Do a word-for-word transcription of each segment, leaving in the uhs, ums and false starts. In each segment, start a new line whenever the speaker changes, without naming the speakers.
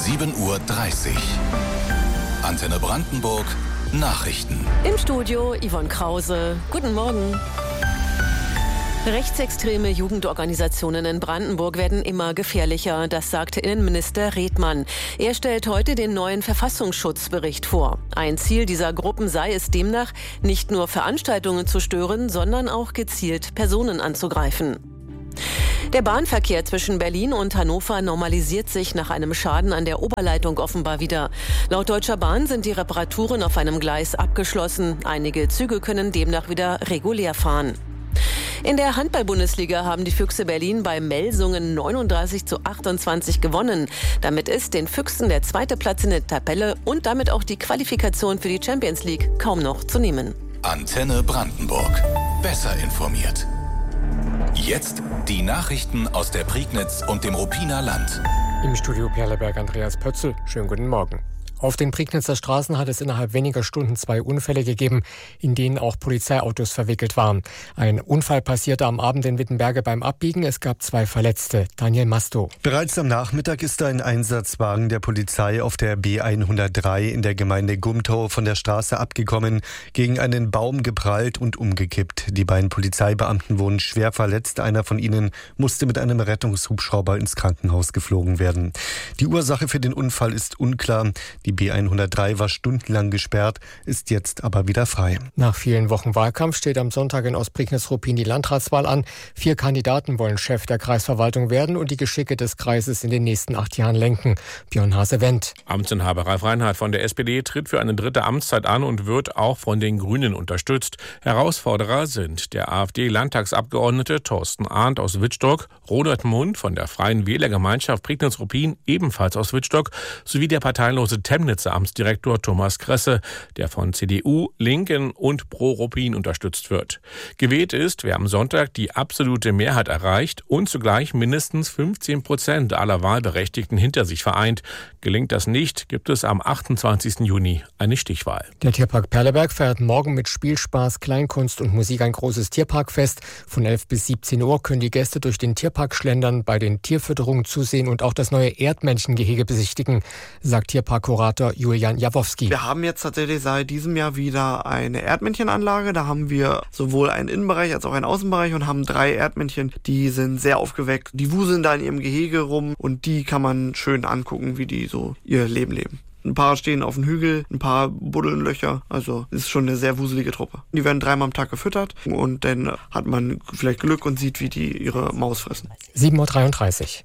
sieben Uhr dreißig. Antenne Brandenburg, Nachrichten.
Im Studio Yvonne Krause. Guten Morgen. Rechtsextreme Jugendorganisationen in Brandenburg werden immer gefährlicher, das sagte Innenminister Redmann. Er stellt heute den neuen Verfassungsschutzbericht vor. Ein Ziel dieser Gruppen sei es demnach, nicht nur Veranstaltungen zu stören, sondern auch gezielt Personen anzugreifen. Der Bahnverkehr zwischen Berlin und Hannover normalisiert sich nach einem Schaden an der Oberleitung offenbar wieder. Laut Deutscher Bahn sind die Reparaturen auf einem Gleis abgeschlossen. Einige Züge können demnach wieder regulär fahren. In der Handball-Bundesliga haben die Füchse Berlin bei Melsungen neununddreißig zu achtundzwanzig gewonnen. Damit ist den Füchsen der zweite Platz in der Tabelle und damit auch die Qualifikation für die Champions League kaum noch zu nehmen.
Antenne Brandenburg. Besser informiert. Jetzt die Nachrichten aus der Prignitz und dem Ruppiner Land.
Im Studio Perleberg Andreas Pötzl. Schönen guten Morgen. Auf den Prignitzer Straßen hat es innerhalb weniger Stunden zwei Unfälle gegeben, in denen auch Polizeiautos verwickelt waren. Ein Unfall passierte am Abend in Wittenberge beim Abbiegen. Es gab zwei Verletzte. Daniel Masto.
Bereits am Nachmittag ist ein Einsatzwagen der Polizei auf der B hundertdrei in der Gemeinde Gumtow von der Straße abgekommen, gegen einen Baum geprallt und umgekippt. Die beiden Polizeibeamten wurden schwer verletzt. Einer von ihnen musste mit einem Rettungshubschrauber ins Krankenhaus geflogen werden. Die Ursache für den Unfall ist unklar. Die B hundertdrei war stundenlang gesperrt, ist jetzt aber wieder frei.
Nach vielen Wochen Wahlkampf steht am Sonntag in Ostprignitz-Ruppin die Landratswahl an. Vier Kandidaten wollen Chef der Kreisverwaltung werden und die Geschicke des Kreises in den nächsten acht Jahren lenken. Björn Hase-Wendt.
Amtsinhaber Ralf Reinhardt von der S P D tritt für eine dritte Amtszeit an und wird auch von den Grünen unterstützt. Herausforderer sind der AfD-Landtagsabgeordnete Thorsten Arndt aus Wittstock, Robert Mund von der Freien Wählergemeinschaft Prignitz-Ruppin, ebenfalls aus Wittstock, sowie der parteilose Chemnitzer Amtsdirektor Thomas Kresse, der von C D U, Linken und Pro Ruppin unterstützt wird. Gewählt ist, wer am Sonntag die absolute Mehrheit erreicht und zugleich mindestens fünfzehn Prozent aller Wahlberechtigten hinter sich vereint. Gelingt das nicht, gibt es am achtundzwanzigsten Juni eine Stichwahl.
Der Tierpark Perleberg feiert morgen mit Spielspaß, Kleinkunst und Musik ein großes Tierparkfest. Von elf bis siebzehn Uhr können die Gäste durch den Tierpark schlendern, bei den Tierfütterungen zusehen und auch das neue Erdmännchengehege besichtigen, sagt Tierparkkurator Julian Jawowski.
Wir haben jetzt tatsächlich seit diesem Jahr wieder eine Erdmännchenanlage. Da haben wir sowohl einen Innenbereich als auch einen Außenbereich und haben drei Erdmännchen, die sind sehr aufgeweckt. Die wuseln da in ihrem Gehege rum und die kann man schön angucken, wie die so ihr Leben leben. Ein paar stehen auf dem Hügel, ein paar buddeln Löcher. Also ist schon eine sehr wuselige Truppe. Die werden dreimal am Tag gefüttert und dann hat man vielleicht Glück und sieht, wie die ihre Maus fressen.
sieben Uhr dreiunddreißig.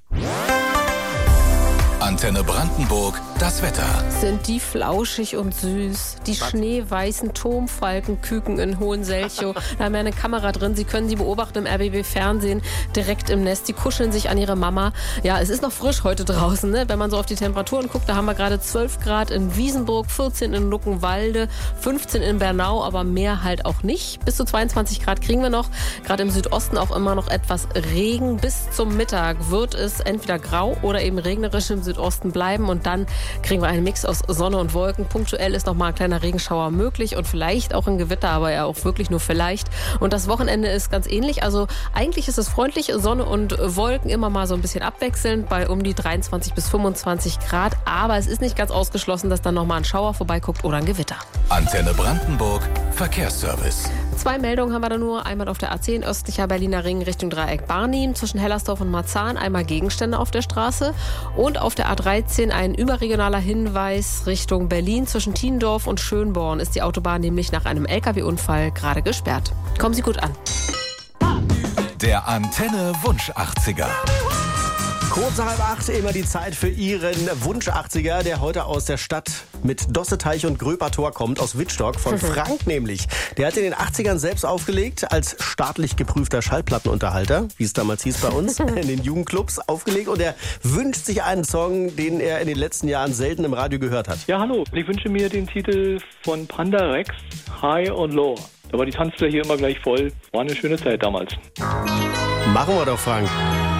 Antenne Brandenburg, das Wetter.
Sind die flauschig und süß, die Was? schneeweißen Turmfalkenküken in Hohenselchow. Da haben wir eine Kamera drin, Sie können sie beobachten im R B B-Fernsehen, direkt im Nest. Die kuscheln sich an ihre Mama. Ja, es ist noch frisch heute draußen, ne? Wenn man so auf die Temperaturen guckt, da haben wir gerade zwölf Grad in Wiesenburg, vierzehn in Luckenwalde, fünfzehn in Bernau, aber mehr halt auch nicht. Bis zu zweiundzwanzig Grad kriegen wir noch. Gerade im Südosten auch immer noch etwas Regen. Bis zum Mittag wird es entweder grau oder eben regnerisch im Südosten bleiben und dann kriegen wir einen Mix aus Sonne und Wolken. Punktuell ist noch mal ein kleiner Regenschauer möglich und vielleicht auch ein Gewitter, aber ja auch wirklich nur vielleicht. Und das Wochenende ist ganz ähnlich. Also eigentlich ist es freundlich, Sonne und Wolken immer mal so ein bisschen abwechselnd bei um die dreiundzwanzig bis fünfundzwanzig Grad. Aber es ist nicht ganz ausgeschlossen, dass dann noch mal ein Schauer vorbeiguckt oder ein Gewitter.
Antenne Brandenburg, Verkehrsservice.
Zwei Meldungen haben wir da nur. Einmal auf der A zehn östlicher Berliner Ring Richtung Dreieck Barnim zwischen Hellersdorf und Marzahn. Einmal Gegenstände auf der Straße. Und auf der A dreizehn ein überregionaler Hinweis Richtung Berlin zwischen Tiendorf und Schönborn ist die Autobahn nämlich nach einem L K W-Unfall gerade gesperrt. Kommen Sie gut an.
Der Antenne Wunsch achtziger.
Kurz nach halb acht, immer die Zeit für Ihren Wunsch achtziger, der heute aus der Stadt mit Dosseteich und Gröpertor kommt, aus Wittstock, von Frank nämlich. Der hat in den achtzigern selbst aufgelegt, als staatlich geprüfter Schallplattenunterhalter, wie es damals hieß bei uns, in den Jugendclubs aufgelegt. Und er wünscht sich einen Song, den er in den letzten Jahren selten im Radio gehört hat.
Ja, hallo. Ich wünsche mir den Titel von Panda Rex, High und Low. Da war die Tanzfläche hier immer gleich voll. War eine schöne Zeit damals.
Machen wir doch, Frank.